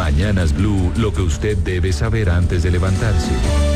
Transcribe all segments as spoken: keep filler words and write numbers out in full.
Mañanas Blue, lo que usted debe saber antes de levantarse.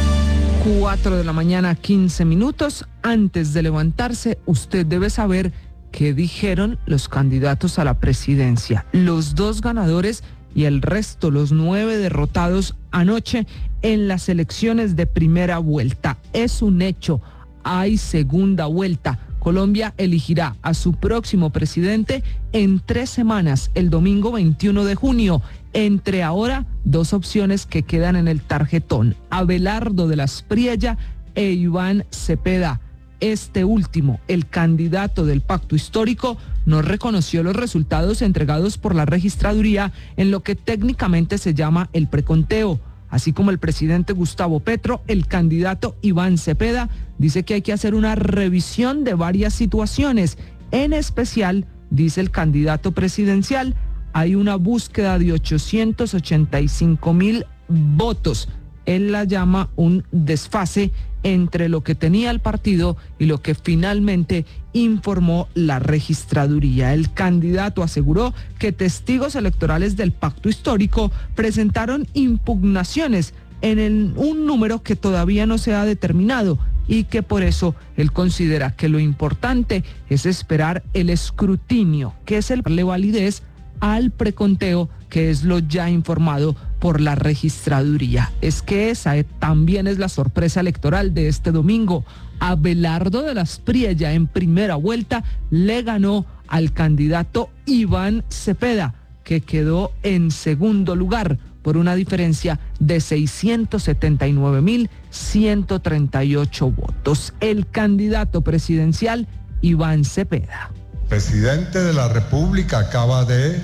cuatro de la mañana, quince minutos. Antes de levantarse, usted debe saber qué dijeron los candidatos a la presidencia. Los dos ganadores y el resto, los nueve derrotados anoche en las elecciones de primera vuelta. Es un hecho, hay segunda vuelta. Colombia elegirá a su próximo presidente en tres semanas, el domingo veintiuno de junio. Entre ahora, dos opciones que quedan en el tarjetón: Abelardo de la Espriella e Iván Cepeda. Este último, el candidato del pacto histórico, no reconoció los resultados entregados por la registraduría en lo que técnicamente se llama el preconteo. Así como el presidente Gustavo Petro, el candidato Iván Cepeda dice que hay que hacer una revisión de varias situaciones. En especial, dice el candidato presidencial, hay una búsqueda de ochocientos ochenta y cinco mil votos. Él la llama un desfase entre lo que tenía el partido y lo que finalmente informó la registraduría. El candidato aseguró que testigos electorales del pacto histórico presentaron impugnaciones en el, un número que todavía no se ha determinado, y que por eso él considera que lo importante es esperar el escrutinio, que es el darle validez al preconteo, que es lo ya informado por la registraduría. Es que esa también es la sorpresa electoral de este domingo. Abelardo de la Espriella en primera vuelta le ganó al candidato Iván Cepeda, que quedó en segundo lugar por una diferencia de seiscientos setenta y nueve mil ciento treinta y ocho votos. El candidato presidencial, Iván Cepeda. El presidente de la República acaba de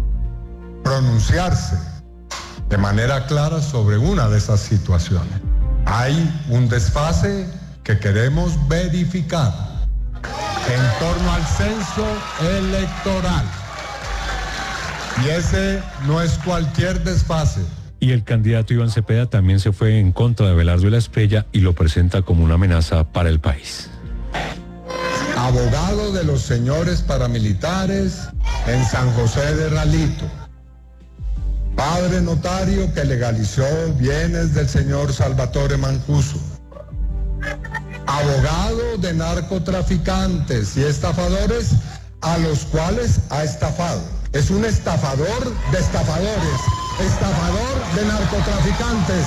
pronunciarse de manera clara sobre una de esas situaciones. Hay un desfase que queremos verificar en torno al censo electoral. Y ese no es cualquier desfase. Y el candidato Iván Cepeda también se fue en contra de Abelardo de la Espriella y lo presenta como una amenaza para el país. Abogado de los señores paramilitares en San José de Ralito. Padre notario que legalizó bienes del señor Salvatore Mancuso. Abogado de narcotraficantes y estafadores a los cuales ha estafado. Es un estafador de estafadores, estafador de narcotraficantes.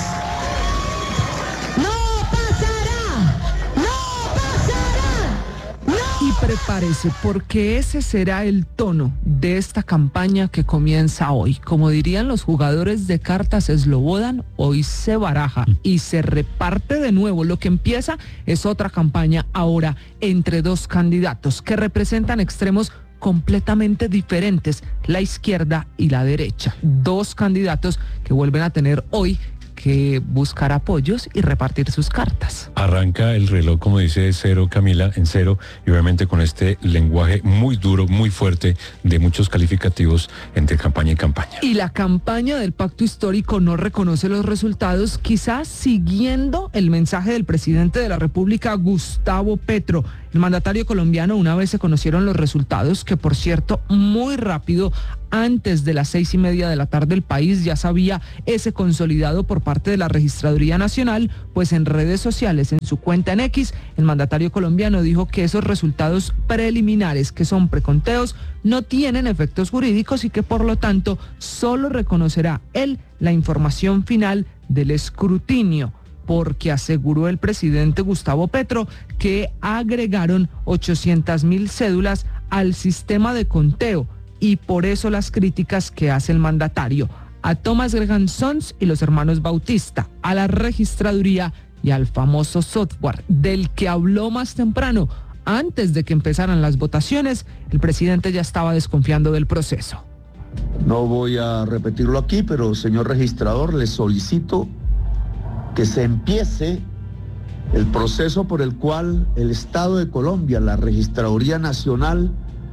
¡No pasará! ¡No pasará! ¡No! Y prepárese, porque ese será el tono de esta campaña que comienza hoy. Como dirían los jugadores de cartas Slobodan, hoy se baraja y se reparte de nuevo. Lo que empieza es otra campaña ahora entre dos candidatos que representan extremos completamente diferentes, la izquierda y la derecha. Dos candidatos que vuelven a tener hoy que buscar apoyos y repartir sus cartas. Arranca el reloj, como dice Cero, Camila, en cero, y obviamente con este lenguaje muy duro, muy fuerte, de muchos calificativos entre campaña y campaña. Y la campaña del pacto histórico no reconoce los resultados, quizás siguiendo el mensaje del presidente de la República, Gustavo Petro. El mandatario colombiano, una vez se conocieron los resultados, que por cierto, muy rápido, antes de las seis y media de la tarde, el país ya sabía ese consolidado por parte de la Registraduría Nacional, pues en redes sociales, en su cuenta en X, el mandatario colombiano dijo que esos resultados preliminares, que son preconteos, no tienen efectos jurídicos y que por lo tanto solo reconocerá él la información final del escrutinio, porque aseguró el presidente Gustavo Petro que agregaron ochocientas mil cédulas al sistema de conteo, y por eso las críticas que hace el mandatario a Thomas Graham Sons y los hermanos Bautista, a la registraduría y al famoso software del que habló más temprano. Antes de que empezaran las votaciones, el presidente ya estaba desconfiando del proceso. No voy a repetirlo aquí, pero señor registrador, le solicito que se empiece el proceso por el cual el Estado de Colombia, la Registraduría Nacional,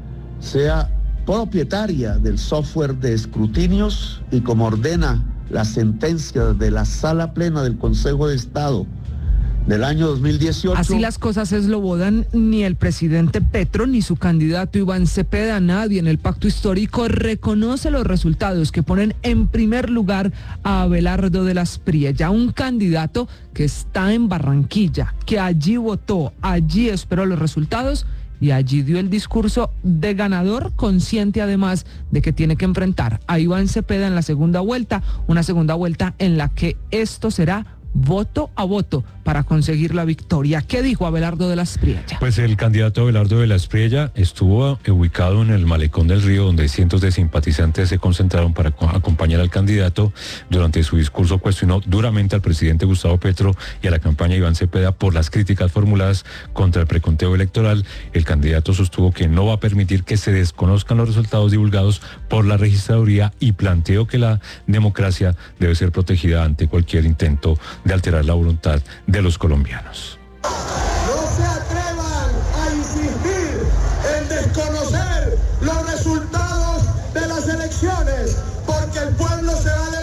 sea propietaria del software de escrutinios, y como ordena la sentencia de la Sala Plena del Consejo de Estado del año dos mil dieciocho. Así las cosas, Slobodan, ni el presidente Petro ni su candidato Iván Cepeda, nadie en el pacto histórico reconoce los resultados que ponen en primer lugar a Abelardo de las Priella, un candidato que está en Barranquilla, que allí votó, allí esperó los resultados y allí dio el discurso de ganador, consciente además de que tiene que enfrentar a Iván Cepeda en la segunda vuelta, una segunda vuelta en la que esto será voto a voto para conseguir la victoria. ¿Qué dijo Abelardo de las Priella? Pues el candidato Abelardo de las Priella estuvo ubicado en el Malecón del Río, donde cientos de simpatizantes se concentraron para acompañar al candidato. Durante su discurso cuestionó duramente al presidente Gustavo Petro y a la campaña de Iván Cepeda por las críticas formuladas contra el preconteo electoral. El candidato sostuvo que no va a permitir que se desconozcan los resultados divulgados por la registraduría y planteó que la democracia debe ser protegida ante cualquier intento de alterar la voluntad de los colombianos. No se atrevan a insistir en desconocer los resultados de las elecciones, porque el pueblo se va a